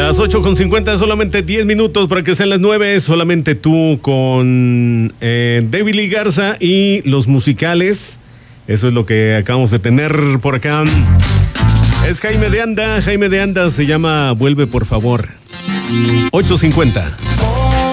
Las 8:50, solamente 10 minutos para que sean las 9. Solamente tú con David Lee Garza y los musicales. Eso es lo que acabamos de tener por acá. Es Jaime de Anda se llama Vuelve por favor. 8:50.